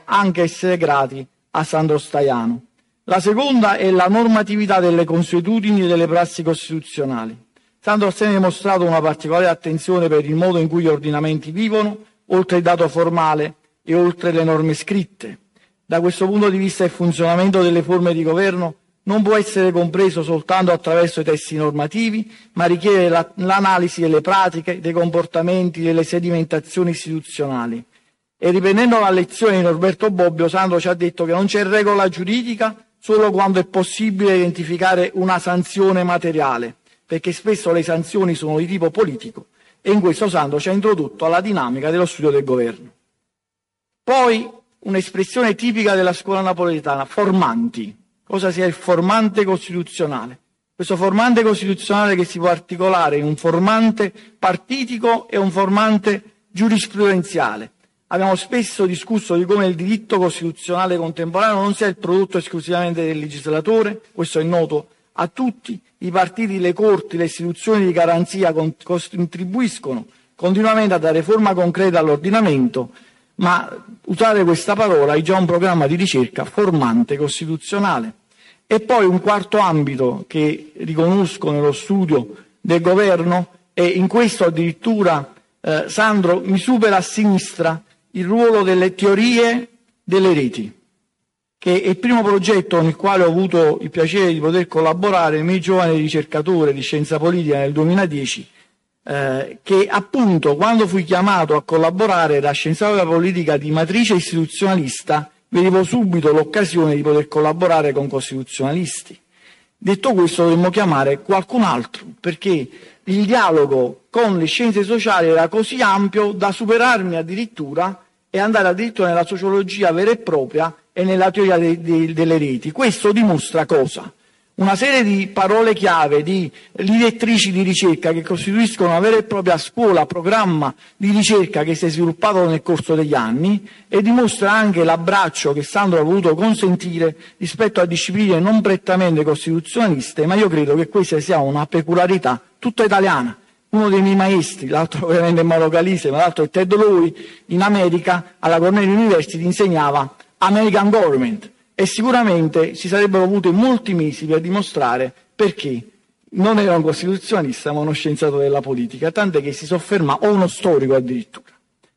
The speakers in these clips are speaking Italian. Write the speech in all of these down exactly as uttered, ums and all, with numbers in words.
anche essere grati a Sandro Staiano. La seconda è la normatività delle consuetudini e delle prassi costituzionali. Sandro Staiano ha dimostrato una particolare attenzione per il modo in cui gli ordinamenti vivono, oltre il dato formale e oltre le norme scritte. Da questo punto di vista il funzionamento delle forme di governo non può essere compreso soltanto attraverso i testi normativi, ma richiede la, l'analisi delle pratiche, dei comportamenti, delle sedimentazioni istituzionali. E riprendendo la lezione di Norberto Bobbio, Sandro ci ha detto che non c'è regola giuridica solo quando è possibile identificare una sanzione materiale, perché spesso le sanzioni sono di tipo politico, e in questo Sandro ci ha introdotto alla dinamica dello studio del governo. Poi un'espressione tipica della scuola napoletana, formanti. Cosa sia il formante costituzionale? Questo formante costituzionale che si può articolare in un formante partitico e un formante giurisprudenziale. Abbiamo spesso discusso di come il diritto costituzionale contemporaneo non sia il prodotto esclusivamente del legislatore, questo è noto a tutti, i partiti, le corti, le istituzioni di garanzia contribuiscono continuamente a dare forma concreta all'ordinamento, ma usare questa parola è già un programma di ricerca formante costituzionale. E poi un quarto ambito che riconosco nello studio del governo, e in questo addirittura eh, Sandro mi supera a sinistra, il ruolo delle teorie delle reti, che è il primo progetto con il quale ho avuto il piacere di poter collaborare, me giovane ricercatore di scienza politica nel duemiladieci, eh, che appunto quando fui chiamato a collaborare da scienziato della politica di matrice istituzionalista, vedevo subito l'occasione di poter collaborare con costituzionalisti. Detto questo, dovremmo chiamare qualcun altro, perché il dialogo con le scienze sociali era così ampio da superarmi addirittura e andare addirittura nella sociologia vera e propria e nella teoria de, de, delle reti. Questo dimostra cosa? Una serie di parole chiave, di direttrici di ricerca che costituiscono una vera e propria scuola, programma di ricerca che si è sviluppato nel corso degli anni, e dimostra anche l'abbraccio che Sandro ha voluto consentire rispetto a discipline non prettamente costituzionaliste, ma io credo che questa sia una peculiarità tutta italiana. Uno dei miei maestri, l'altro ovviamente è Mauro Calise, ma l'altro è Ted Lowery, in America alla Cornell University insegnava American Government. E sicuramente ci sarebbero avuto molti mesi per dimostrare perché non era un costituzionalista ma uno scienziato della politica, tant'è che si sofferma, o uno storico addirittura.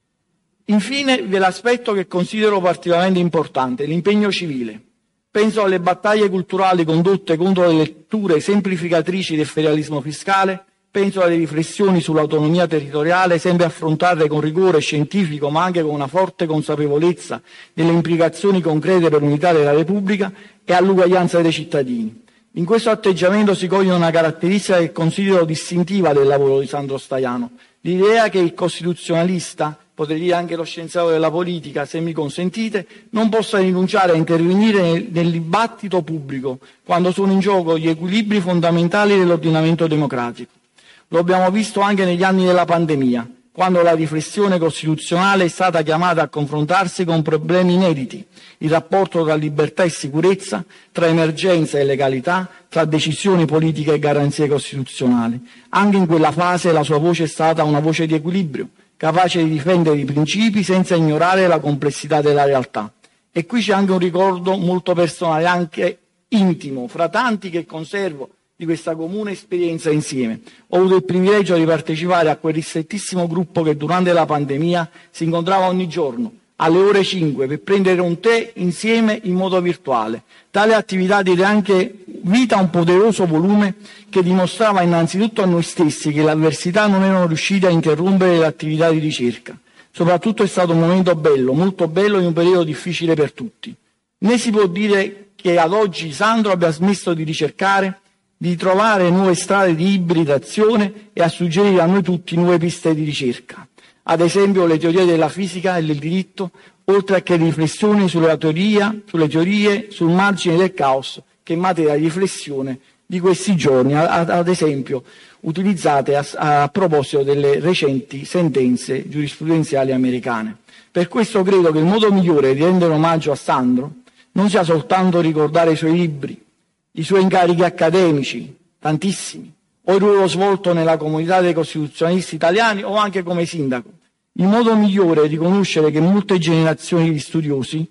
Infine vi è l'aspetto che considero particolarmente importante, l'impegno civile. Penso alle battaglie culturali condotte contro le letture semplificatrici del federalismo fiscale, penso alle riflessioni sull'autonomia territoriale, sempre affrontate con rigore scientifico ma anche con una forte consapevolezza delle implicazioni concrete per l'unità della Repubblica e all'uguaglianza dei cittadini. In questo atteggiamento si coglie una caratteristica che considero distintiva del lavoro di Sandro Staiano, l'idea che il costituzionalista, potrei dire anche lo scienziato della politica, se mi consentite, non possa rinunciare a intervenire nel, nel dibattito pubblico quando sono in gioco gli equilibri fondamentali dell'ordinamento democratico. Lo abbiamo visto anche negli anni della pandemia, quando la riflessione costituzionale è stata chiamata a confrontarsi con problemi inediti, il rapporto tra libertà e sicurezza, tra emergenza e legalità, tra decisioni politiche e garanzie costituzionali. Anche in quella fase la sua voce è stata una voce di equilibrio, capace di difendere i principi senza ignorare la complessità della realtà. E qui c'è anche un ricordo molto personale, anche intimo, fra tanti che conservo, di questa comune esperienza insieme. Ho avuto il privilegio di partecipare a quel ristrettissimo gruppo che durante la pandemia si incontrava ogni giorno alle ore cinque per prendere un tè insieme in modo virtuale. Tale attività diede anche vita a un poderoso volume che dimostrava innanzitutto a noi stessi che le avversità non erano riuscite a interrompere l'attività di ricerca. Soprattutto è stato un momento bello, molto bello, in un periodo difficile per tutti. Né si può dire che ad oggi Sandro abbia smesso di ricercare, di trovare nuove strade di ibridazione e a suggerire a noi tutti nuove piste di ricerca. Ad esempio le teorie della fisica e del diritto, oltre a che riflessioni sulla teoria, sulle teorie sul margine del caos, che è materia di riflessione di questi giorni, ad esempio utilizzate a, a proposito delle recenti sentenze giurisprudenziali americane. Per questo credo che il modo migliore di rendere omaggio a Sandro non sia soltanto ricordare i suoi libri, i suoi incarichi accademici, tantissimi, o il ruolo svolto nella comunità dei costituzionalisti italiani o anche come sindaco. Il modo migliore è riconoscere che molte generazioni di studiosi